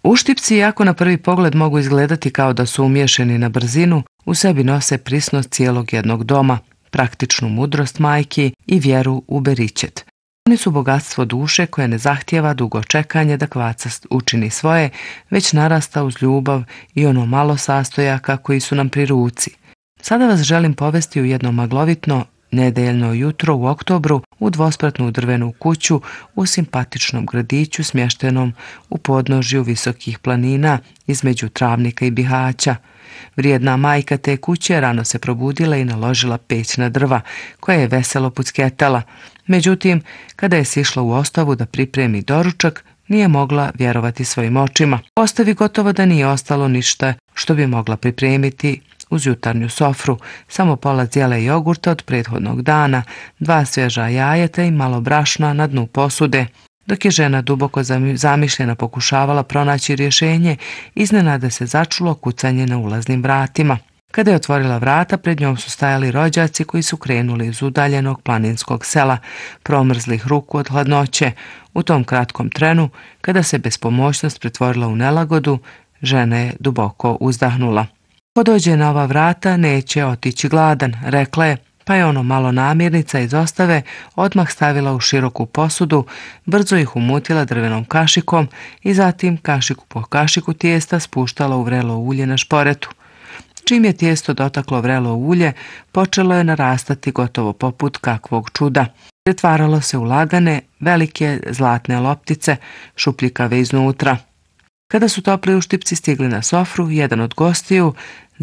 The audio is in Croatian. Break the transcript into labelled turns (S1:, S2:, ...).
S1: Uštipci, iako na prvi pogled mogu izgledati kao da su umješani na brzinu, u sebi nose prisnost cijelog jednog doma, praktičnu mudrost majki i vjeru u beričet. Oni su bogatstvo duše koje ne zahtijeva dugo čekanje da kvaca učini svoje, već narasta uz ljubav i ono malo sastojaka koji su nam pri ruci. Sada vas želim povesti u jedno maglovitno nedeljno jutro u oktobru u dvospratnu drvenu kuću u simpatičnom gradiću smještenom u podnožju visokih planina između Travnika i Bihaća. Vrijedna majka te kuće rano se probudila i naložila peć na drva, koja je veselo pucketala. Međutim, kada je sišla u ostavu da pripremi doručak, nije mogla vjerovati svojim očima. U ostavi gotovo da nije ostalo ništa što bi mogla pripremiti uz jutarnju sofru, samo pola zijele jogurta od prethodnog dana, 2 svježa jajeta i malo brašna na dnu posude. Dok je žena duboko zamišljena pokušavala pronaći rješenje, iznenada se začulo kucanje na ulaznim vratima. Kada je otvorila vrata, pred njom su stajali rođaci koji su krenuli iz udaljenog planinskog sela, promrzlih ruku od hladnoće. U tom kratkom trenu, kada se bespomoćnost pretvorila u nelagodu, žena je duboko uzdahnula. Ko dođe na ova vrata, neće otići gladan, rekla je, pa je ono malo namirnica iz ostave odmah stavila u široku posudu, brzo ih umutila drvenom kašikom i zatim kašiku po kašiku tijesta spuštala u vrelo ulje na šporetu. Čim je tijesto dotaklo vrelo ulje, počelo je narastati gotovo poput kakvog čuda. Pretvaralo se u lagane, velike zlatne loptice, šupljikave iznutra. Kada su topli uštipci stigli na sofru, jedan od gostiju